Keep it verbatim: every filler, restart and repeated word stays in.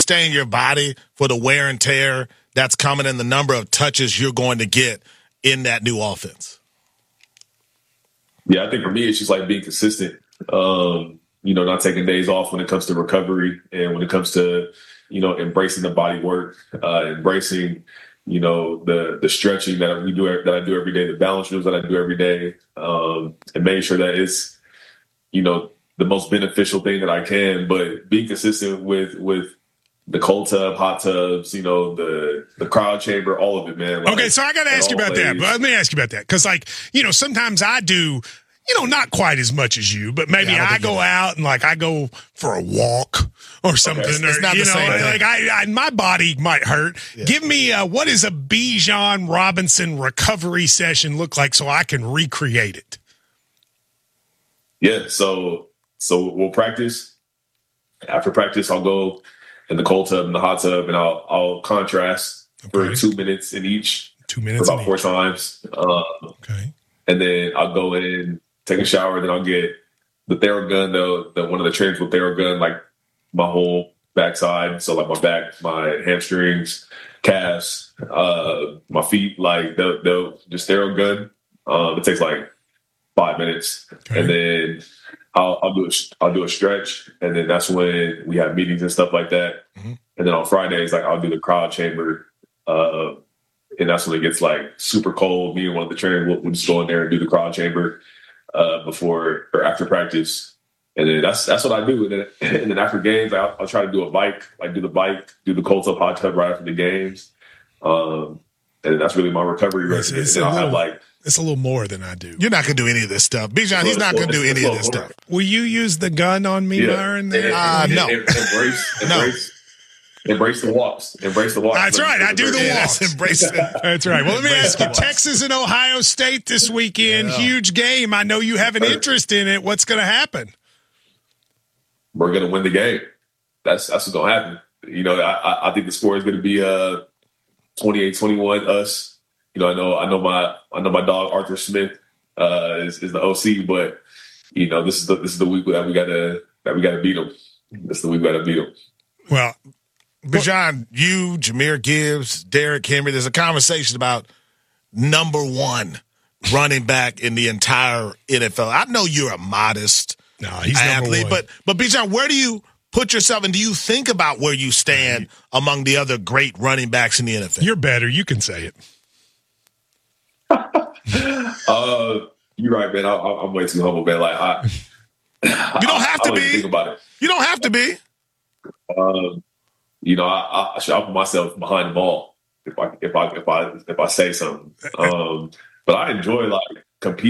sustain your body for the wear and tear that's coming and the number of touches you're going to get in that new offense? Yeah, I think for me, it's just like being consistent. Um, you know, not taking days off when it comes to recovery and when it comes to, you know, embracing the body work, uh, embracing, you know, the the stretching that we do that I do every day, the balance drills that I do every day, um, and making sure that it's, you know, the most beneficial thing that I can. But being consistent with with the cold tub, hot tubs, you know, the the cryo chamber, all of it, man. Like, okay, so I got to ask you about that. But let me ask you about that because, like, you know, sometimes I do. You know, not quite as much as you, but maybe yeah, I, I go out and like I go for a walk or something. Okay, it's, it's not or, you the know, same like I, I, my body might hurt. Yeah. Give me uh, what does a Bijan Robinson recovery session look like so I can recreate it? Yeah, so so we'll practice. After practice, I'll go in the cold tub and the hot tub, and I'll I'll contrast okay. for two minutes in each. Two minutes for about in four each. times. Uh, okay, and then I'll go in. Take a shower, then I'll get the Theragun, the, the one of the trains with Theragun, like my whole backside. So like my back, my hamstrings, calves, uh, my feet, like they'll, they'll just Theragun. Um, it takes like five minutes, okay. and then I'll, I'll do a I'll do a stretch, and then that's when we have meetings and stuff like that. Mm-hmm. And then on Fridays, like I'll do the cryo chamber, uh, and that's when it gets like super cold. Me and one of the trainers will we'll just go in there and do the cryo chamber. Uh, before or after practice, and then that's that's what I do. And then, and then after games, I'll, I'll try to do a bike, like do the bike, do the cold tub, hot tub right after the games, um, and that's really my recovery regimen. It's, it's, and a I'll little, have like it's a little more than I do. You're not gonna do any of this stuff, Bijan. He's not gonna do any of this stuff. Will you use the gun on me, yeah. Myron? There? Uh, no. Embrace, no. embrace. Embrace the walks. Embrace the walks. That's right. I do the walks. Yes, embrace it. That's right. Well, let me ask you, Texas and Ohio State this weekend, yeah. huge game. I know you have an interest in it. What's going to happen? We're going to win the game. That's that's what's going to happen. You know, I, I think the score is going to be uh, twenty-eight twenty-one us. You know, I know I know my I know my dog Arthur Smith uh, is, is the O C, but you know, this is the this is the week that we got to that we got to beat them. This is the week we got to beat them. Well. Bijan, you, Jahmyr Gibbs, Derrick Henry, there's a conversation about number one running back in the entire N F L. I know you're a modest no, he's athlete, but but Bijan, where do you put yourself and do you think about where you stand among the other great running backs in the N F L? You're better. You can say it. uh, you're right, man. I, I'm way too humble, man. Like I, you don't have I, to I be. Think about it. You don't have to be. Um, You know, I, I should put myself behind the ball if I if I if I if I say something. Um, but I enjoy like competing.